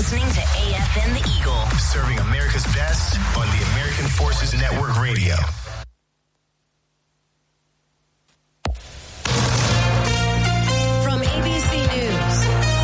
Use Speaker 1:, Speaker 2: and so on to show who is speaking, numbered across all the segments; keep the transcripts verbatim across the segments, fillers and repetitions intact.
Speaker 1: listening to A F N The Eagle,
Speaker 2: serving America's best on the American Forces Network Radio.
Speaker 3: From A B C News,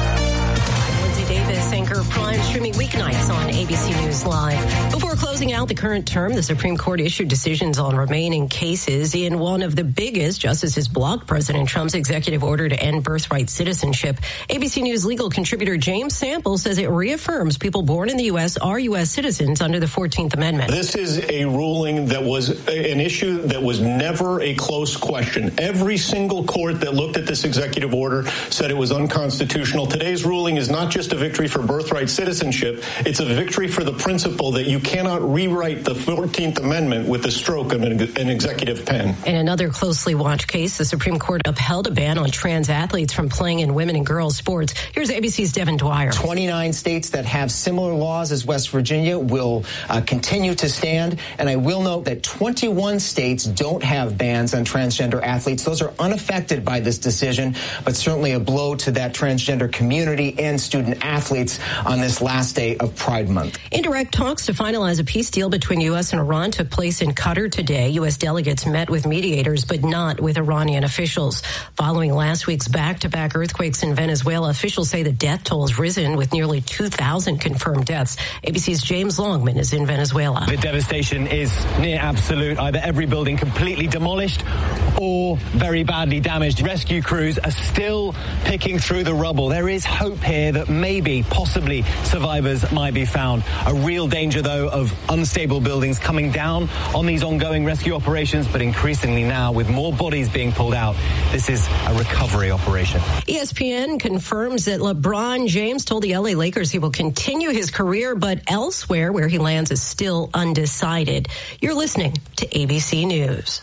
Speaker 3: I'm Lindsay Davis, anchor Prime, streaming weeknights on A B C News Live. Before closing out the current term, the Supreme Court issued decisions on remaining cases. In one of the biggest, justices blocked President Trump's executive order to end birthright citizenship. A B C News legal contributor James Sample says it reaffirms people born in the U S are U S citizens under the fourteenth Amendment.
Speaker 4: This is a ruling that was an issue that was never a close question. Every single court that looked at this executive order said it was unconstitutional. Today's ruling is not just a victory for birthright citizenship. It's a victory for the principle that you cannot rewrite the fourteenth Amendment with the stroke of an, an executive pen.
Speaker 3: In another closely watched case, the Supreme Court upheld a ban on trans athletes from playing in women and girls sports. Here's A B C's Devin Dwyer.
Speaker 5: twenty-nine states that have similar laws as West Virginia will uh, continue to stand. And I will note that twenty-one states don't have bans on transgender athletes. Those are unaffected by this decision, but certainly a blow to that transgender community and student athletes on this last day of Pride Month.
Speaker 3: Indirect talks to finalize a peace deal between U S and Iran took place in Qatar today. U S delegates met with mediators, but not with Iranian officials. Following last week's back-to-back earthquakes in Venezuela, officials say the death toll has risen with nearly two thousand confirmed deaths. A B C's James Longman is in Venezuela.
Speaker 6: The devastation is near absolute. Either every building completely demolished or very badly damaged. Rescue crews are still picking through the rubble. There is hope here that maybe, possibly, survivors might be found. A real danger, though, of unstable buildings coming down on these ongoing rescue operations, but increasingly now, with more bodies being pulled out, this is a recovery operation.
Speaker 3: E S P N confirms that LeBron James told the L A Lakers he will continue his career, but elsewhere where he lands is still undecided. You're listening to A B C News.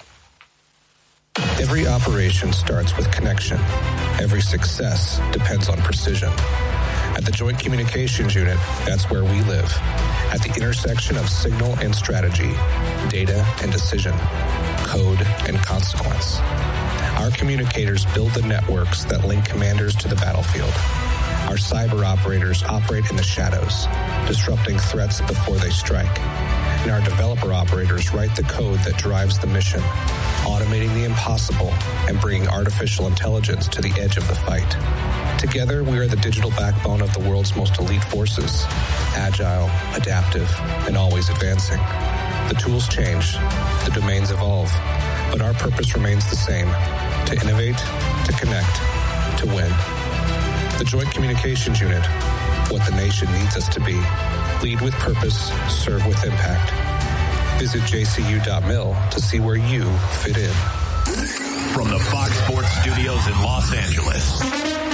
Speaker 7: Every operation starts with connection. Every success depends on precision. At the Joint Communications Unit, that's where we live. At the intersection of signal and strategy, data and decision, code and consequence. Our communicators build the networks that link commanders to the battlefield. Our cyber operators operate in the shadows, disrupting threats before they strike. And our developer operators write the code that drives the mission, automating the impossible and bringing artificial intelligence to the edge of the fight. Together, we are the digital backbone of the world's most elite forces, agile, adaptive, and always advancing. The tools change, the domains evolve, but our purpose remains the same: to innovate, to connect, to win. The Joint Communications Unit, what the nation needs us to be. Lead with purpose, serve with impact. Visit j c u dot mil to see where you fit in.
Speaker 2: From the Fox Sports Studios in Los Angeles,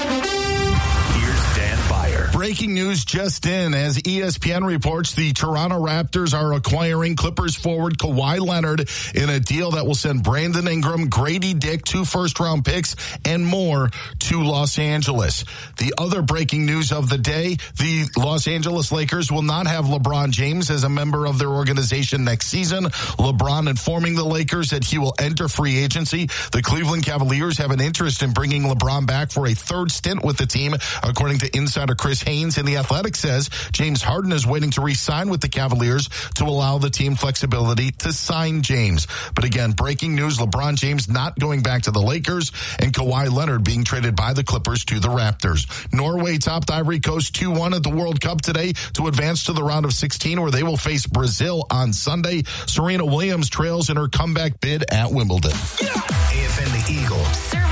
Speaker 2: here's Dan Byer.
Speaker 8: Breaking news just in. As E S P N reports, the Toronto Raptors are acquiring Clippers forward Kawhi Leonard in a deal that will send Brandon Ingram, Grady Dick, two first-round picks, and more to Los Angeles. The other breaking news of the day, the Los Angeles Lakers will not have LeBron James as a member of their organization next season. LeBron informing the Lakers that he will enter free agency. The Cleveland Cavaliers have an interest in bringing LeBron back for a third stint with the team, according to insider Chris Haynes. And The Athletic says James Harden is waiting to re-sign with the Cavaliers to allow the team flexibility to sign James. But again, breaking news, LeBron James not going back to the Lakers, and Kawhi Leonard being traded by the Clippers to the Raptors. Norway topped Ivory Coast two one at the World Cup today to advance to the round of sixteen, where they will face Brazil on Sunday. Serena Williams trails in her comeback bid at Wimbledon.
Speaker 2: A F N The Eagle.